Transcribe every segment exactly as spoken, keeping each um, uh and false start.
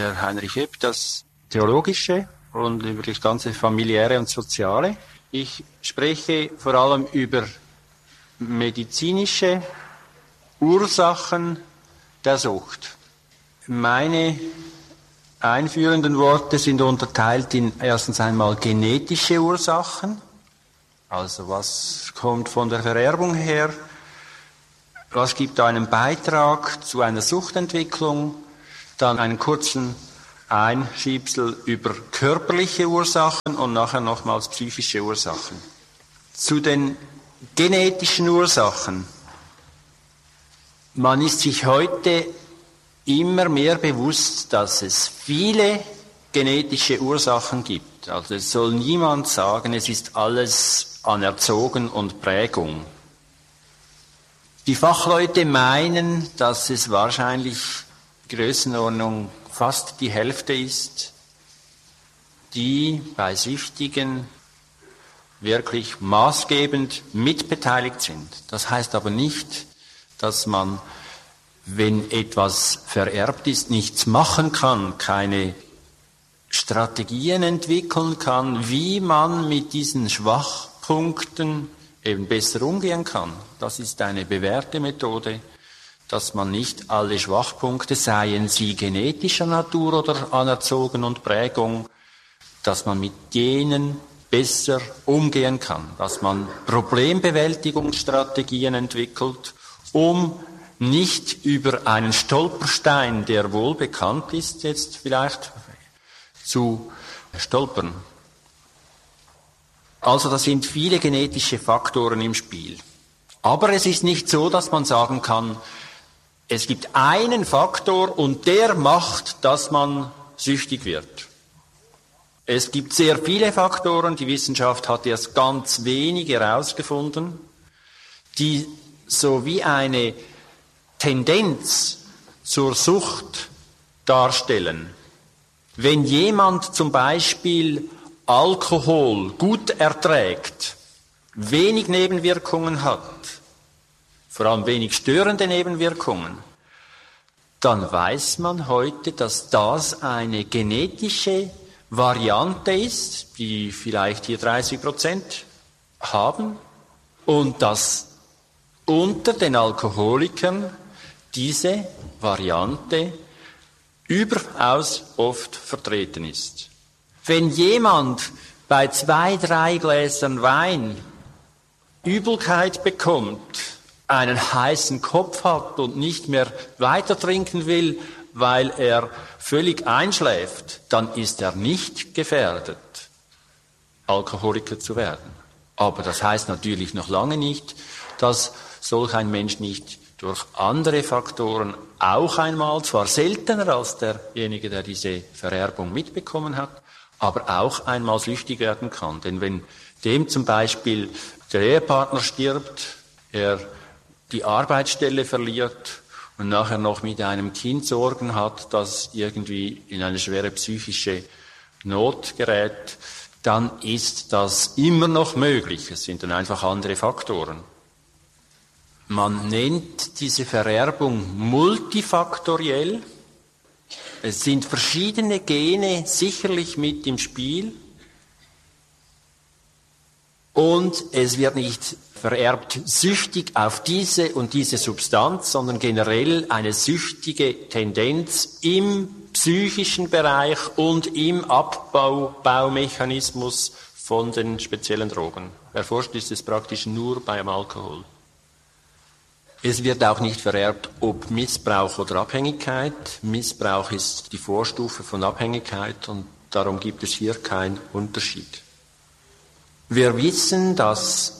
der Heinrich Epp das Theologische und über das ganze Familiäre und Soziale. Ich spreche vor allem über medizinische Ursachen der Sucht. Meine einführenden Worte sind unterteilt in erstens einmal genetische Ursachen, also was kommt von der Vererbung her, was gibt da einen Beitrag zu einer Suchtentwicklung, dann einen kurzen Einschiebsel über körperliche Ursachen und nachher nochmals psychische Ursachen. Zu den genetischen Ursachen. Man ist sich heute immer mehr bewusst, dass es viele genetische Ursachen gibt. Also es soll niemand sagen, es ist alles anerzogen und Prägung. Die Fachleute meinen, dass es wahrscheinlich Größenordnung fast die Hälfte ist, die bei Süchtigen wirklich maßgebend mitbeteiligt sind. Das heißt aber nicht, dass man, wenn etwas vererbt ist, nichts machen kann, keine Strategien entwickeln kann, wie man mit diesen Schwachpunkten eben besser umgehen kann. Das ist eine bewährte Methode, dass man nicht alle Schwachpunkte, seien sie genetischer Natur oder anerzogen und Prägung, dass man mit denen besser umgehen kann, dass man Problembewältigungsstrategien entwickelt, um nicht über einen Stolperstein, der wohl bekannt ist, jetzt vielleicht zu stolpern. Also da sind viele genetische Faktoren im Spiel. Aber es ist nicht so, dass man sagen kann, es gibt einen Faktor und der macht, dass man süchtig wird. Es gibt sehr viele Faktoren, die Wissenschaft hat erst ganz wenige herausgefunden, die so wie eine Tendenz zur Sucht darstellen. Wenn jemand zum Beispiel Alkohol gut erträgt, wenig Nebenwirkungen hat, vor allem wenig störende Nebenwirkungen, dann weiß man heute, dass das eine genetische Variante ist, die vielleicht hier dreißig Prozent haben, und dass unter den Alkoholikern diese Variante überaus oft vertreten ist. Wenn jemand bei zwei, drei Gläsern Wein Übelkeit bekommt, einen heißen Kopf hat und nicht mehr weiter trinken will, weil er völlig einschläft, dann ist er nicht gefährdet, Alkoholiker zu werden. Aber das heißt natürlich noch lange nicht, dass solch ein Mensch nicht durch andere Faktoren auch einmal, zwar seltener als derjenige, der diese Vererbung mitbekommen hat, aber auch einmal süchtig werden kann. Denn wenn dem zum Beispiel der Ehepartner stirbt, er die Arbeitsstelle verliert und nachher noch mit einem Kind Sorgen hat, das irgendwie in eine schwere psychische Not gerät, dann ist das immer noch möglich. Es sind dann einfach andere Faktoren. Man nennt diese Vererbung multifaktoriell. Es sind verschiedene Gene sicherlich mit im Spiel. Und es wird nicht vererbt süchtig auf diese und diese Substanz, sondern generell eine süchtige Tendenz im psychischen Bereich und im Abbaumechanismus von den speziellen Drogen. Erforscht ist es praktisch nur beim Alkohol. Es wird auch nicht vererbt, ob Missbrauch oder Abhängigkeit. Missbrauch ist die Vorstufe von Abhängigkeit und darum gibt es hier keinen Unterschied. Wir wissen, dass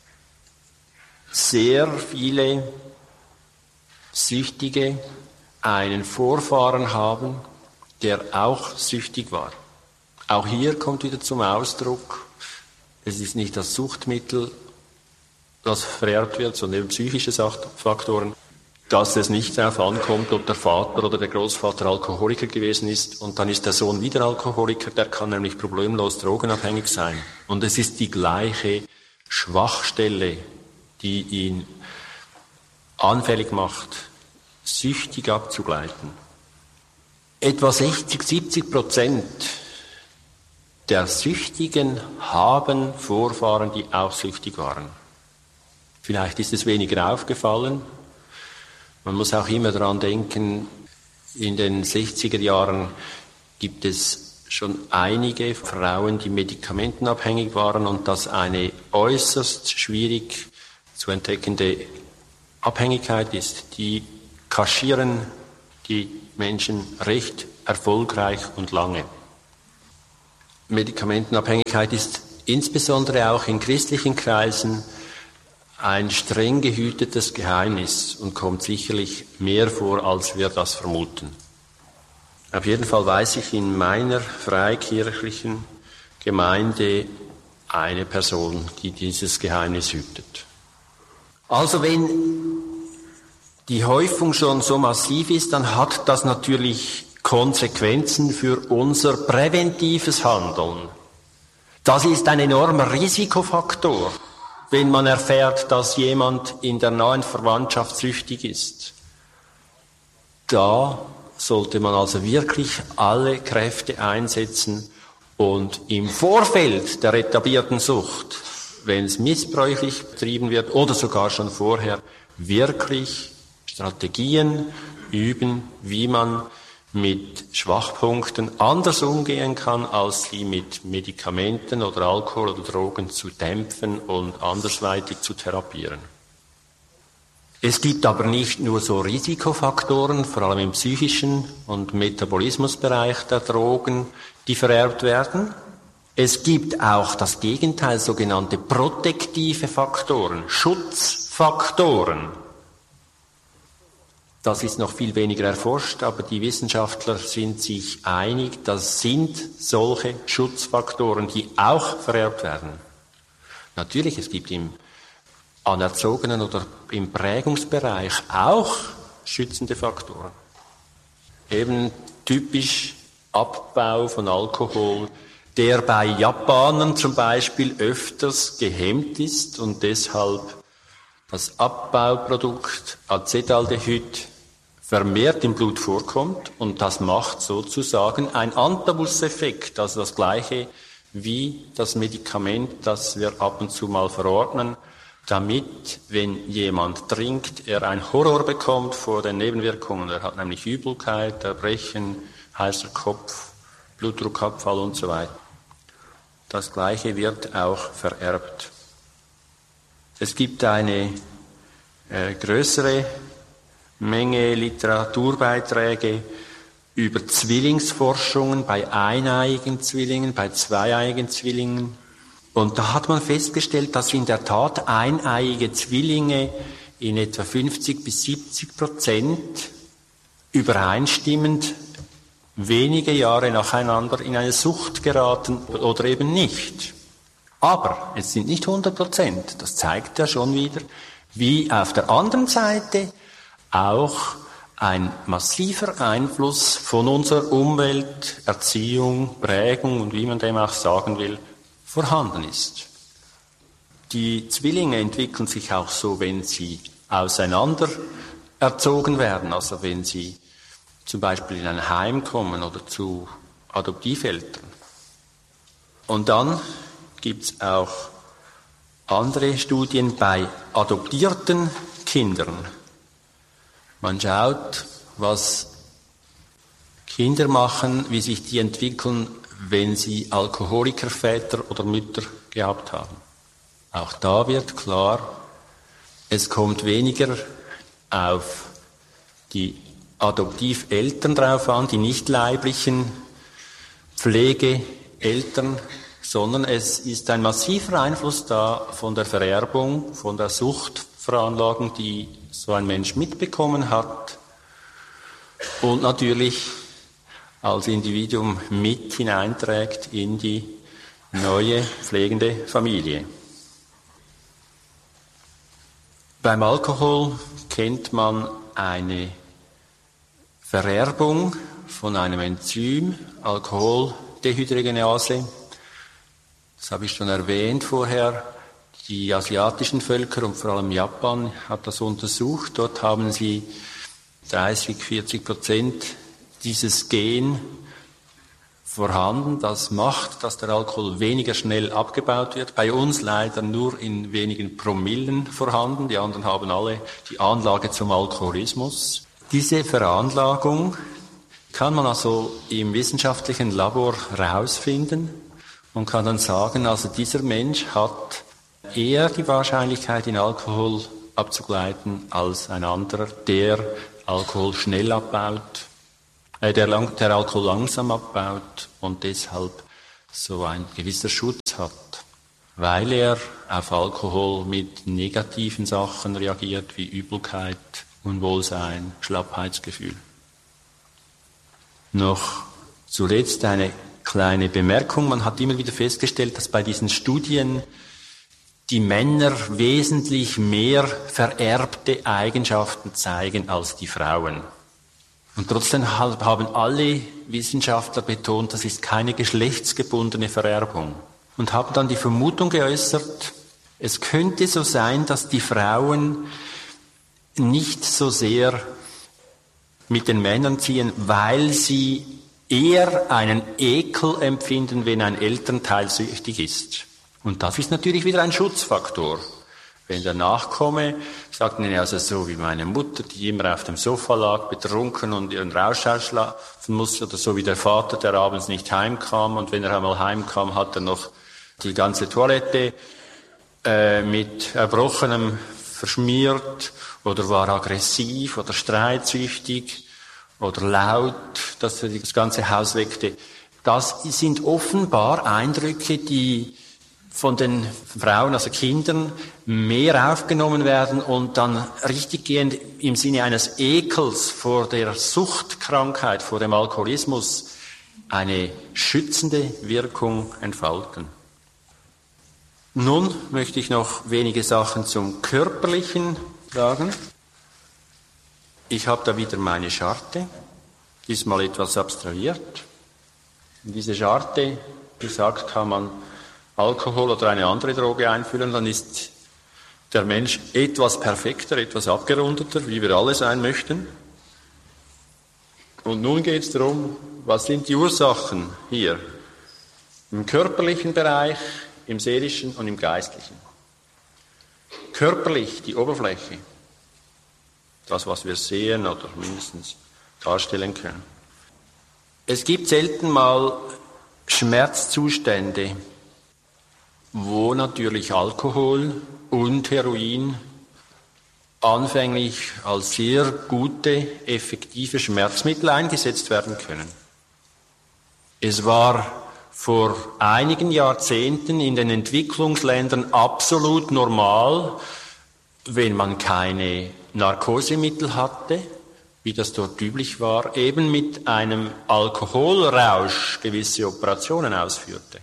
sehr viele Süchtige einen Vorfahren haben, der auch süchtig war. Auch hier kommt wieder zum Ausdruck, es ist nicht das Suchtmittel, das vererbt wird, sondern eben psychische Faktoren, dass es nicht darauf ankommt, ob der Vater oder der Großvater Alkoholiker gewesen ist und dann ist der Sohn wieder Alkoholiker, der kann nämlich problemlos drogenabhängig sein. Und es ist die gleiche Schwachstelle, die ihn anfällig macht, süchtig abzugleiten. Etwa sechzig, siebzig Prozent der Süchtigen haben Vorfahren, die auch süchtig waren. Vielleicht ist es weniger aufgefallen. Man muss auch immer daran denken, in den sechziger Jahren gibt es schon einige Frauen, die medikamentenabhängig waren und das eine äußerst schwierig zu entdeckende Abhängigkeit ist. Die kaschieren die Menschen recht erfolgreich und lange. Medikamentenabhängigkeit ist insbesondere auch in christlichen Kreisen ein streng gehütetes Geheimnis und kommt sicherlich mehr vor, als wir das vermuten. Auf jeden Fall weiß ich in meiner freikirchlichen Gemeinde eine Person, die dieses Geheimnis hütet. Also wenn die Häufung schon so massiv ist, dann hat das natürlich Konsequenzen für unser präventives Handeln. Das ist ein enormer Risikofaktor, wenn man erfährt, dass jemand in der nahen Verwandtschaft süchtig ist. Da sollte man also wirklich alle Kräfte einsetzen und im Vorfeld der etablierten Sucht, wenn es missbräuchlich betrieben wird oder sogar schon vorher, wirklich Strategien üben, wie man mit Schwachpunkten anders umgehen kann, als sie mit Medikamenten oder Alkohol oder Drogen zu dämpfen und andersweitig zu therapieren. Es gibt aber nicht nur so Risikofaktoren, vor allem im psychischen und Metabolismusbereich der Drogen, die vererbt werden. Es gibt auch das Gegenteil, sogenannte protektive Faktoren, Schutzfaktoren. Das ist noch viel weniger erforscht, aber die Wissenschaftler sind sich einig, das sind solche Schutzfaktoren, die auch vererbt werden. Natürlich, es gibt im anerzogenen oder im Prägungsbereich auch schützende Faktoren. Eben typisch Abbau von Alkohol, der bei Japanern zum Beispiel öfters gehemmt ist und deshalb das Abbauprodukt Acetaldehyd vermehrt im Blut vorkommt und das macht sozusagen ein Antabuseffekt, also das gleiche wie das Medikament, das wir ab und zu mal verordnen, damit, wenn jemand trinkt, er einen Horror bekommt vor den Nebenwirkungen. Er hat nämlich Übelkeit, Erbrechen, heißer Kopf, Blutdruckabfall und so weiter. Das Gleiche wird auch vererbt. Es gibt eine äh, größere Menge Literaturbeiträge über Zwillingsforschungen bei eineiigen Zwillingen, bei zweieiigen Zwillingen. Und da hat man festgestellt, dass in der Tat eineiige Zwillinge in etwa fünfzig bis siebzig Prozent übereinstimmend wenige Jahre nacheinander in eine Sucht geraten oder eben nicht. Aber es sind nicht hundert Prozent. Das zeigt ja schon wieder, wie auf der anderen Seite auch ein massiver Einfluss von unserer Umwelt, Erziehung, Prägung und wie man dem auch sagen will, vorhanden ist. Die Zwillinge entwickeln sich auch so, wenn sie auseinander erzogen werden, also wenn sie zum Beispiel in ein Heim kommen oder zu Adoptiveltern. Und dann gibt es auch andere Studien bei adoptierten Kindern. Man schaut, was Kinder machen, wie sich die entwickeln, wenn sie Alkoholikerväter oder Mütter gehabt haben. Auch da wird klar, es kommt weniger auf die Adoptiveltern drauf an, die nicht leiblichen Pflegeeltern, sondern es ist ein massiver Einfluss da von der Vererbung, von der Suchtveranlagung, die so ein Mensch mitbekommen hat und natürlich als Individuum mit hineinträgt in die neue pflegende Familie. Beim Alkohol kennt man eine Vererbung von einem Enzym, Alkoholdehydrogenase. Das habe ich schon erwähnt vorher. Die asiatischen Völker und vor allem Japan hat das untersucht. Dort haben sie dreißig, vierzig Prozent dieses Gen vorhanden, das macht, dass der Alkohol weniger schnell abgebaut wird. Bei uns leider nur in wenigen Promillen vorhanden. Die anderen haben alle die Anlage zum Alkoholismus. Diese Veranlagung kann man also im wissenschaftlichen Labor herausfinden und kann dann sagen, also dieser Mensch hat eher die Wahrscheinlichkeit, in Alkohol abzugleiten, als ein anderer, der Alkohol schnell abbaut, äh, der, lang, der Alkohol langsam abbaut und deshalb so ein gewisser Schutz hat, weil er auf Alkohol mit negativen Sachen reagiert, wie Übelkeit, Unwohlsein, Schlappheitsgefühl. Noch zuletzt eine kleine Bemerkung. Man hat immer wieder festgestellt, dass bei diesen Studien die Männer wesentlich mehr vererbte Eigenschaften zeigen als die Frauen. Und trotzdem haben alle Wissenschaftler betont, das ist keine geschlechtsgebundene Vererbung. Und haben dann die Vermutung geäußert, es könnte so sein, dass die Frauen nicht so sehr mit den Männern ziehen, weil sie eher einen Ekel empfinden, wenn ein Elternteil süchtig ist. Und das ist natürlich wieder ein Schutzfaktor. Wenn der Nachkomme sagt, nee, also so wie meine Mutter, die immer auf dem Sofa lag, betrunken und ihren Rausch ausschlafen musste, oder so wie der Vater, der abends nicht heimkam, und wenn er einmal heimkam, hat er noch die ganze Toilette äh, mit Erbrochenem verschmiert, oder war aggressiv oder streitsüchtig oder laut, dass er das ganze Haus weckte. Das sind offenbar Eindrücke, die von den Frauen, also Kindern, mehr aufgenommen werden und dann richtiggehend im Sinne eines Ekels vor der Suchtkrankheit, vor dem Alkoholismus, eine schützende Wirkung entfalten. Nun möchte ich noch wenige Sachen zum Körperlichen sagen. Ich habe da wieder meine Scharte, diesmal etwas abstrahiert. In diese Scharte, wie gesagt, kann man Alkohol oder eine andere Droge einfüllen, dann ist der Mensch etwas perfekter, etwas abgerundeter, wie wir alle sein möchten. Und nun geht es darum, was sind die Ursachen hier? Im körperlichen Bereich, im seelischen und im geistlichen. Körperlich, die Oberfläche, das, was wir sehen oder mindestens darstellen können. Es gibt selten mal Schmerzzustände, wo natürlich Alkohol und Heroin anfänglich als sehr gute, effektive Schmerzmittel eingesetzt werden können. Es war vor einigen Jahrzehnten in den Entwicklungsländern absolut normal, wenn man keine Narkosemittel hatte, wie das dort üblich war, eben mit einem Alkoholrausch gewisse Operationen ausführte.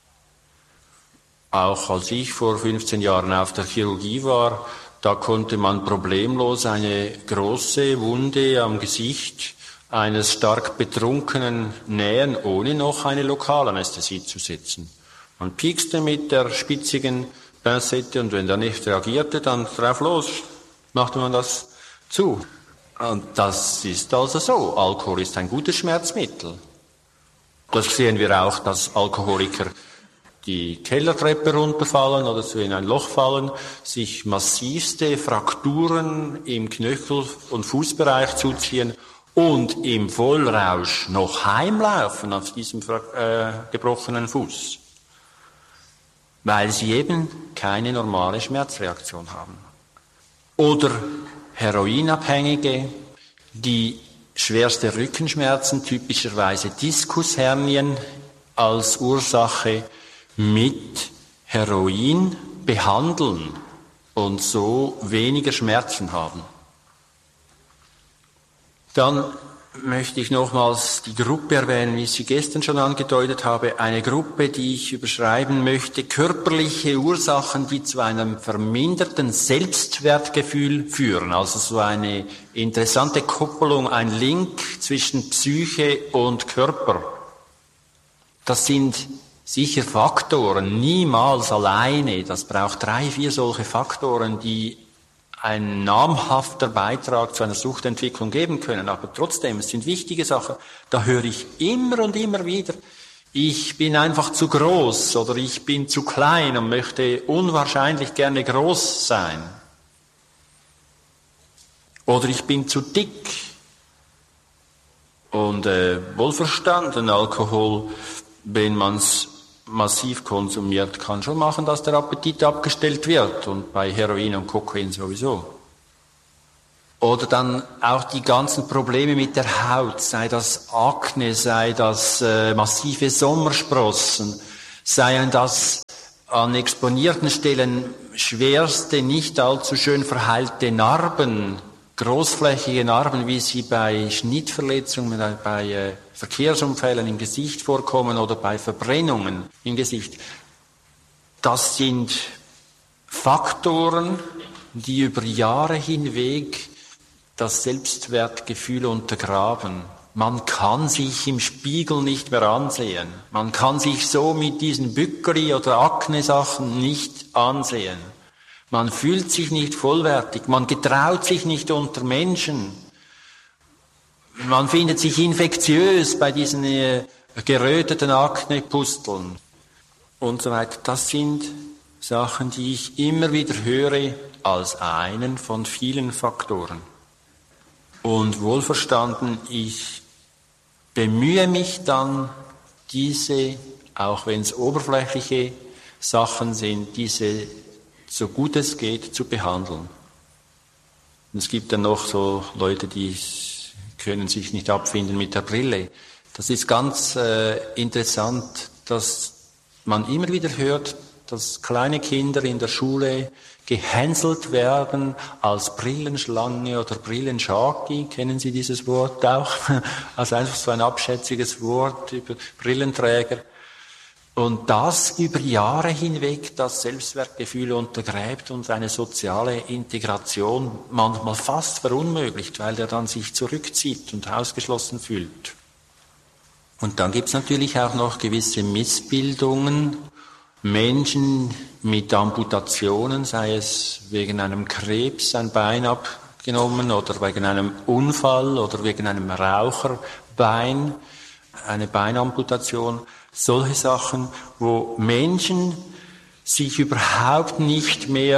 Auch als ich vor fünfzehn Jahren auf der Chirurgie war, da konnte man problemlos eine große Wunde am Gesicht eines stark Betrunkenen nähen, ohne noch eine Lokalanästhesie zu setzen. Man piekste mit der spitzigen Pincette und wenn der nicht reagierte, dann drauf los, machte man das zu. Und das ist also so. Alkohol ist ein gutes Schmerzmittel. Das sehen wir auch, dass Alkoholiker die Kellertreppe runterfallen oder so in ein Loch fallen, sich massivste Frakturen im Knöchel- und Fußbereich zuziehen und im Vollrausch noch heimlaufen auf diesem äh, gebrochenen Fuß, weil sie eben keine normale Schmerzreaktion haben. Oder Heroinabhängige, die schwerste Rückenschmerzen, typischerweise Diskushernien als Ursache, mit Heroin behandeln und so weniger Schmerzen haben. Dann möchte ich nochmals die Gruppe erwähnen, wie ich sie gestern schon angedeutet habe. Eine Gruppe, die ich überschreiben möchte, körperliche Ursachen, die zu einem verminderten Selbstwertgefühl führen. Also so eine interessante Koppelung, ein Link zwischen Psyche und Körper. Das sind sicher Faktoren, niemals alleine. Das braucht drei, vier solche Faktoren, die ein namhafter Beitrag zu einer Suchtentwicklung geben können. Aber trotzdem, es sind wichtige Sachen. Da höre ich immer und immer wieder, ich bin einfach zu groß oder ich bin zu klein und möchte unwahrscheinlich gerne groß sein. Oder ich bin zu dick. Und äh, wohlverstanden, Alkohol, wenn man es massiv konsumiert, kann schon machen, dass der Appetit abgestellt wird. Und bei Heroin und Kokain sowieso. Oder dann auch die ganzen Probleme mit der Haut, sei das Akne, sei das äh, massive Sommersprossen, seien das an exponierten Stellen schwerste, nicht allzu schön verheilte Narben, großflächige Narben, wie sie bei Schnittverletzungen, bei äh, Verkehrsunfällen im Gesicht vorkommen oder bei Verbrennungen im Gesicht. Das sind Faktoren, die über Jahre hinweg das Selbstwertgefühl untergraben. Man kann sich im Spiegel nicht mehr ansehen. Man kann sich so mit diesen Bückeri- oder Akne-Sachen nicht ansehen. Man fühlt sich nicht vollwertig. Man getraut sich nicht unter Menschen. Man findet sich infektiös bei diesen äh, geröteten Akne-Pusteln und so weiter. Das sind Sachen, die ich immer wieder höre als einen von vielen Faktoren. Und wohlverstanden, ich bemühe mich dann, diese, auch wenn es oberflächliche Sachen sind, diese so gut es geht zu behandeln. Und es gibt dann noch so Leute, die können sich nicht abfinden mit der Brille. Das ist ganz äh, interessant, dass man immer wieder hört, dass kleine Kinder in der Schule gehänselt werden als Brillenschlange oder Brillenschaki. Kennen Sie dieses Wort auch? Also einfach so ein abschätziges Wort über Brillenträger. Und das über Jahre hinweg das Selbstwertgefühl untergräbt und eine soziale Integration manchmal fast verunmöglicht, weil der dann sich zurückzieht und ausgeschlossen fühlt. Und dann gibt es natürlich auch noch gewisse Missbildungen. Menschen mit Amputationen, sei es wegen einem Krebs ein Bein abgenommen oder wegen einem Unfall oder wegen einem Raucherbein, eine Beinamputation, solche Sachen, wo Menschen sich überhaupt nicht mehr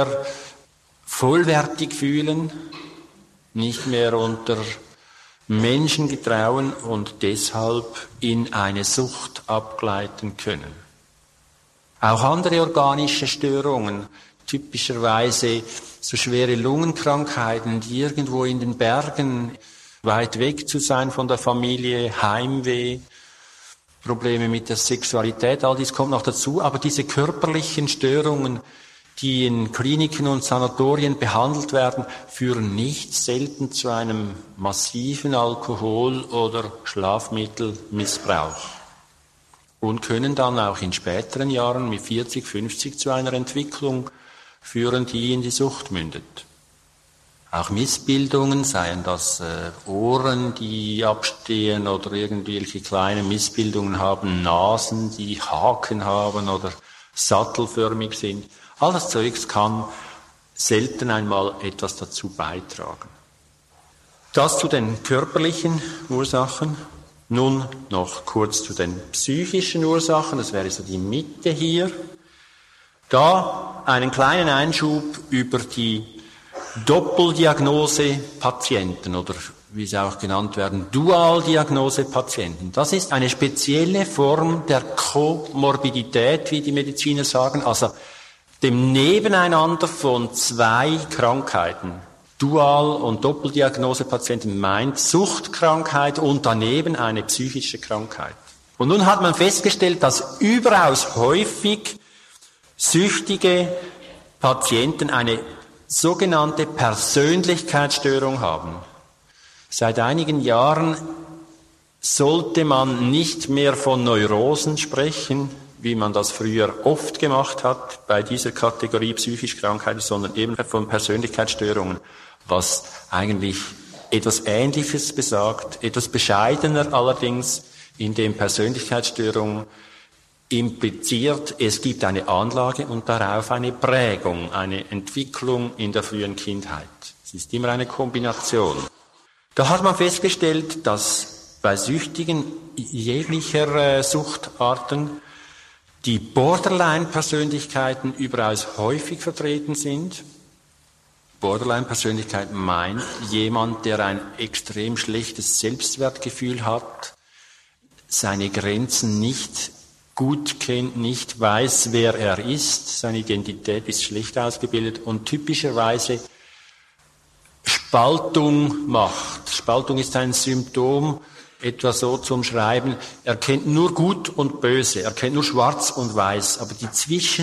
vollwertig fühlen, nicht mehr unter Menschen getrauen und deshalb in eine Sucht abgleiten können. Auch andere organische Störungen, typischerweise so schwere Lungenkrankheiten, die irgendwo in den Bergen, weit weg zu sein von der Familie, Heimweh, Probleme mit der Sexualität, all dies kommt noch dazu. Aber diese körperlichen Störungen, die in Kliniken und Sanatorien behandelt werden, führen nicht selten zu einem massiven Alkohol- oder Schlafmittelmissbrauch. Und können dann auch in späteren Jahren mit vierzig, fünfzig zu einer Entwicklung führen, die in die Sucht mündet. Auch Missbildungen, seien das äh, Ohren, die abstehen oder irgendwelche kleine Missbildungen haben, Nasen, die Haken haben oder sattelförmig sind. All das Zeugs kann selten einmal etwas dazu beitragen. Das zu den körperlichen Ursachen. Nun noch kurz zu den psychischen Ursachen, das wäre so die Mitte hier. Da einen kleinen Einschub über die Doppeldiagnose-Patienten oder wie sie auch genannt werden, Dualdiagnose-Patienten. Das ist eine spezielle Form der Komorbidität, wie die Mediziner sagen, also dem Nebeneinander von zwei Krankheiten. Dual- und Doppeldiagnose-Patienten meint Suchtkrankheit und daneben eine psychische Krankheit. Und nun hat man festgestellt, dass überaus häufig süchtige Patienten eine sogenannte Persönlichkeitsstörung haben. Seit einigen Jahren sollte man nicht mehr von Neurosen sprechen, wie man das früher oft gemacht hat bei dieser Kategorie psychische Krankheiten, sondern eben von Persönlichkeitsstörungen, was eigentlich etwas Ähnliches besagt, etwas bescheidener allerdings, in dem Persönlichkeitsstörungen impliziert, es gibt eine Anlage und darauf eine Prägung, eine Entwicklung in der frühen Kindheit. Es ist immer eine Kombination. Da hat man festgestellt, dass bei Süchtigen jeglicher äh, Suchtarten die Borderline-Persönlichkeiten überaus häufig vertreten sind. Borderline-Persönlichkeit meint jemand, der ein extrem schlechtes Selbstwertgefühl hat, seine Grenzen nicht gut kennt, nicht weiß, wer er ist, seine Identität ist schlecht ausgebildet und typischerweise Spaltung macht. Spaltung ist ein Symptom, etwa so zum Schreiben, er kennt nur Gut und Böse, er kennt nur Schwarz und Weiß, aber die Zwischen